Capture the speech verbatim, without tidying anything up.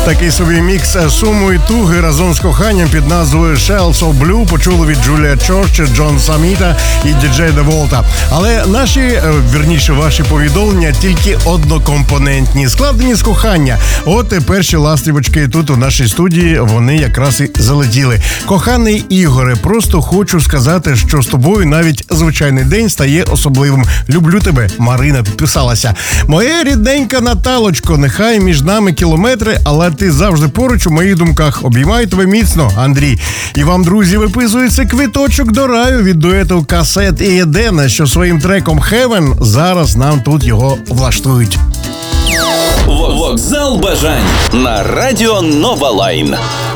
Такий собі мікс суму і туги разом з коханням під назвою Shells of Blue почули від Джулія Чорча, Джон Саміта і діджей Деволта. Але наші, вірніше, ваші повідомлення тільки однокомпонентні, складені з кохання. От і перші ластівочки тут у нашій студії, вони якраз і залетіли. Коханий Ігоре, просто хочу сказати, що з тобою навіть звичайний день стає особливим. Люблю тебе, Марина підписалася. Моя рідненька Наталочко, нехай між нами кілометри, але ти завжди поруч у моїх думках. Обіймаю тебе міцно, Андрій. І вам, друзі, виписується квиточок до раю від дуету Касет і Едена, що своїм треком Heaven зараз нам тут його влаштують. Вокзал бажань на радіо Нова Лайн.